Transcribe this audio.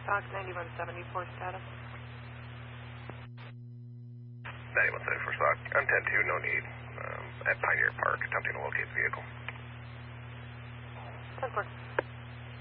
Fox 9174 status. 9174 Fox. I'm 10-2, no need. At Pioneer Park, attempting to locate the vehicle. 10-4.